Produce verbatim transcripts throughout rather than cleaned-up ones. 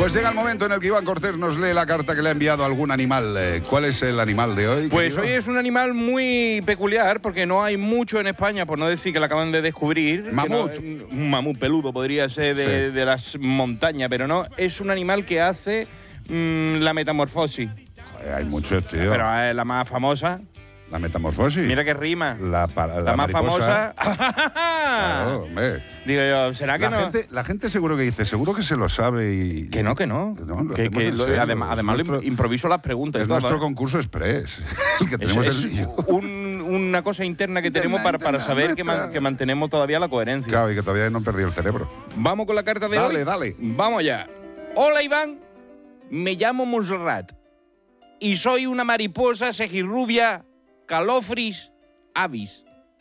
Pues llega el momento en el que Iván Cortés nos lee la carta que le ha enviado algún animal. Eh, ¿Cuál es el animal de hoy? Pues querido? hoy es un animal muy peculiar porque no hay mucho en España, por no decir que lo acaban de descubrir. Mamut. No, un mamut peludo podría ser de, Sí. de las montañas, pero no, es un animal que hace mmm, la metamorfosis. Joder, hay muchos, tío. Pero es la más famosa. La metamorfosis. Mira que rima. La, pa- la, La más mariposa. famosa. Claro, hombre. Digo yo, ¿será que La no? gente, la gente seguro que dice, seguro que se lo sabe y... Que no, que no. No, lo que, hacemos que en lo- serio. además, Es además nuestro- improviso las preguntas. y Es todo, nuestro ¿eh? concurso express, el que Es, tenemos es el... un- una cosa interna que Interna, tenemos para, para interna, saber que, man- nuestra. que mantenemos todavía la coherencia. Claro, y que todavía no he perdido el cerebro. Vamos con la carta de Dale, hoy. dale. Vamos ya. Hola, Iván. Me llamo Montserrat y soy una mariposa segirrubia Calofris avis,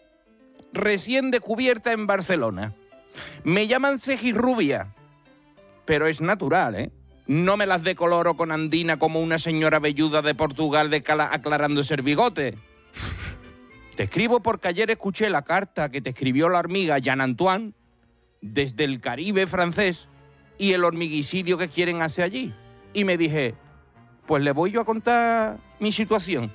recién descubierta en Barcelona. Me llaman cejirrubia, pero es natural, ¿eh? No me las decoloro con andina como una señora velluda de Portugal de cala aclarándose el bigote. Te escribo porque ayer escuché la carta que te escribió la hormiga Jean Antoine desde el Caribe francés y el hormiguicidio que quieren hacer allí. Y me dije, pues le voy yo a contar mi situación.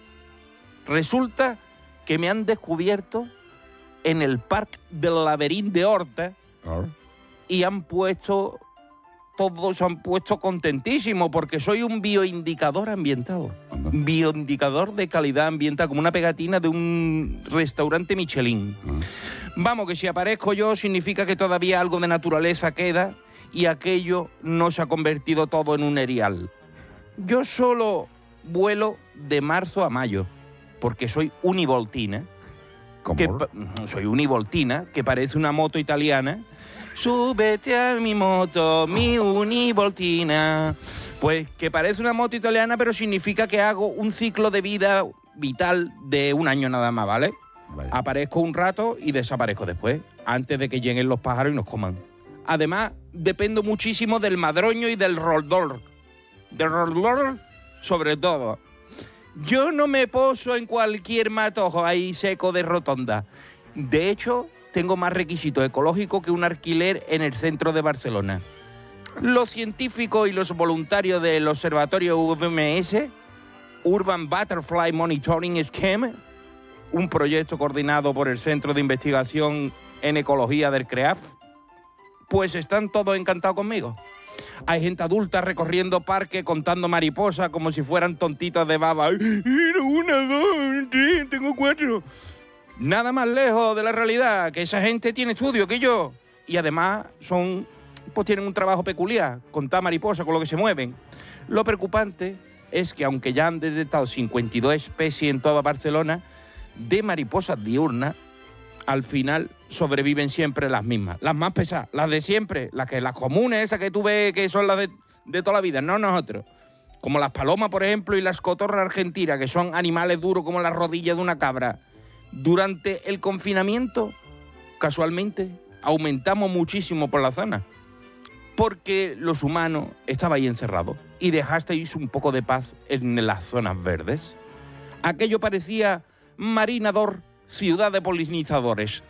Resulta que me han descubierto en el Parque del Laberinto de Horta Claro. y han puesto, todos se han puesto contentísimos porque soy un bioindicador ambiental. Anda. Bioindicador de calidad ambiental, como una pegatina de un restaurante Michelin. Ah. Vamos, que si aparezco yo significa que todavía algo de naturaleza queda y aquello no se ha convertido todo en un erial. Yo solo vuelo de marzo a mayo, porque soy univoltina. ¿Cómo? Que pa- soy univoltina, que parece una moto italiana. Súbete a mi moto, mi univoltina. Pues que parece una moto italiana, pero significa que hago un ciclo de vida vital de un año nada más, ¿vale? Vaya. Aparezco un rato y desaparezco después, antes de que lleguen los pájaros y nos coman. Además, dependo muchísimo del madroño y del roldor. Del roldor, sobre todo. Yo no me poso en cualquier matojo ahí seco de rotonda. De hecho, tengo más requisitos ecológicos que un alquiler en el centro de Barcelona. Los científicos y los voluntarios del Observatorio U V M S, Urban Butterfly Monitoring Scheme, un proyecto coordinado por el Centro de Investigación en Ecología del CREAF, pues están todos encantados conmigo. Hay gente adulta recorriendo parques contando mariposas como si fueran tontitos de baba. ¡Ay, mira, una, dos, tres, tengo cuatro! Nada más lejos de la realidad, que esa gente tiene estudio que yo. Y además son, pues tienen un trabajo peculiar, contar mariposas con lo que se mueven. Lo preocupante es que aunque ya han detectado cincuenta y dos especies en toda Barcelona, de mariposas diurnas, al final sobreviven siempre las mismas. Las más pesadas, las de siempre, las que las comunes, esas que tú ves que son las de, de toda la vida, no nosotros. Como las palomas, por ejemplo, y las cotorras argentinas, que son animales duros como las rodillas de una cabra. Durante el confinamiento, casualmente, aumentamos muchísimo por la zona. Porque los humanos estabais encerrados y dejasteis un poco de paz en las zonas verdes. Aquello parecía Marinador, ciudad de polinizadores.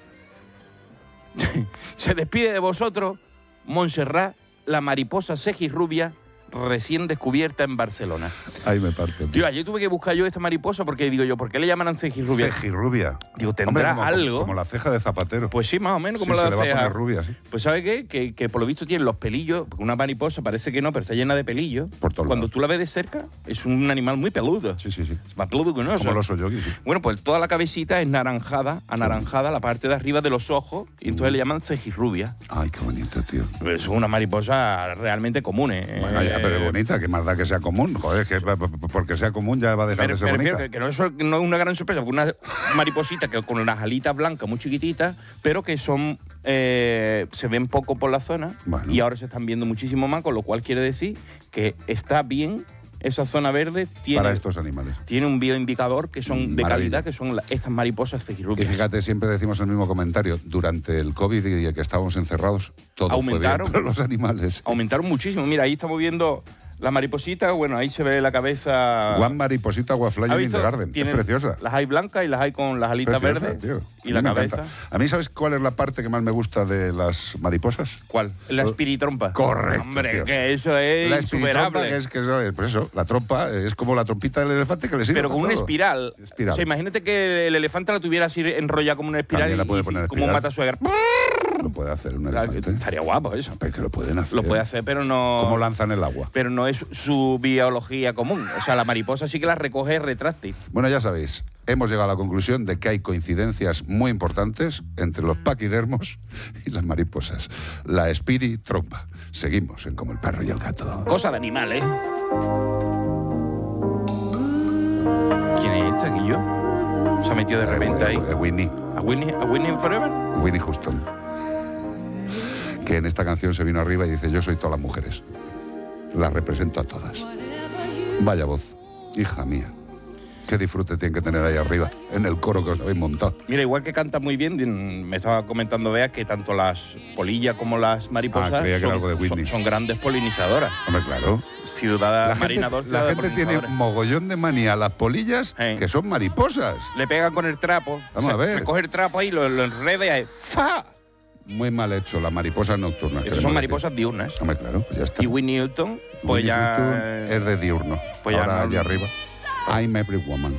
Se despide de vosotros, Montserrat, la mariposa cejirrubia, recién descubierta en Barcelona. Ahí me parte. Tío, ayer tuve que buscar yo esta mariposa porque digo yo, ¿por qué le llaman cejirrubia? Cejirrubia. Digo, Hombre, ¿tendrá como, algo? Como la ceja de Zapatero. Pues sí, más o menos como Sí, la se le va a ceja. poner rubia, sí. Pues ¿sabe qué? Que, que por lo visto tiene los pelillos, porque una mariposa parece que no, pero está llena de pelillos. Por todos Cuando lados. tú la ves de cerca, es un animal muy peludo. Sí, sí, sí. Es más peludo que un oso. Como los oyogis, sí. Bueno, pues toda la cabecita es naranjada, anaranjada, la parte de arriba de los ojos, y entonces le llaman cejirrubia. Ay, qué bonito, tío. Pero son unas mariposas realmente comunes. Bueno, ya, pero es bonita, que más da que sea común. Joder, que p- p- porque sea común ya va a dejar Me, de ser me refiero bonita. que, que no, es, no es una gran sorpresa, porque una mariposita que con las alitas blancas muy chiquititas, pero que son eh, se ven poco por la zona Bueno. y ahora se están viendo muchísimo más, con lo cual quiere decir que está bien esa zona verde, tiene, Para estos animales. tiene un bioindicador que son de Maravilla. calidad, que son la- estas mariposas Y cejirrubias. fíjate, siempre decimos el mismo comentario. Durante el COVID y el que estábamos encerrados, todo Aumentaron. fue bien para los animales. Aumentaron muchísimo. Mira, ahí estamos viendo La mariposita, bueno, ahí se ve la cabeza. One mariposita, one flying ¿Has in visto? the garden. Es Tienen- preciosa. Las hay blancas y las hay con las alitas Preciosa, verdes tío. y A la mí me cabeza. encanta. A mí, ¿sabes cuál es la parte que más me gusta de las mariposas? ¿Cuál? La Oh, espiritrompa. correcto, Hombre, tío. que eso es La espiritrompa, insuperable. que es que eso es, pues eso, la trompa es como la trompita del elefante que le sirve Pero para con una todo. espiral. Espiral. O sea, imagínate que el elefante la tuviera así enrollada como una espiral También la y, puede y poner como un espiral. matasuegra. Lo puede hacer un Claro, elefante. estaría guapo eso. Pero que lo pueden hacer. Lo puede hacer, pero no. ¿Cómo lanzan el agua? Pero no es su biología común. O sea, la mariposa sí que la recoge retráctil. Bueno, ya sabéis, hemos llegado a la conclusión de que hay coincidencias muy importantes entre los paquidermos y las mariposas. La espiritrompa. Seguimos en Como el perro y el gato. Cosa de animal, ¿eh? ¿Quién es esta, Guillo? Se ha metido de repente ahí. Eh, Winnie. ¿A Winnie, a Winnie Forever? Winnie Houston, que en esta canción se vino arriba y dice: yo soy todas las mujeres, las represento a todas. Vaya voz, hija mía, qué disfrute tienen que tener ahí arriba, en el coro que os habéis montado. Mira, igual que canta muy bien, din- me estaba comentando Bea que tanto las polillas como las mariposas Ah, creía que era son, algo de Whitney. son- son grandes polinizadoras. Hombre, claro. Ciudad La marina gente, dorsal la de gente tiene polinizadores. mogollón de manía a las polillas, Sí. que son mariposas. Le pegan con el trapo. Vamos a ver. Recoge el trapo ahí, lo, lo enreda y ahí, ¡fa! Muy mal hecho, las mariposas nocturnas. Estas queremos son decir. mariposas diurnas. Hombre, claro, pues ya está. Y Whitney Houston, pues Winnie ya... Houston es de diurno. pues ya Ahora no- allá arriba. I'm every woman.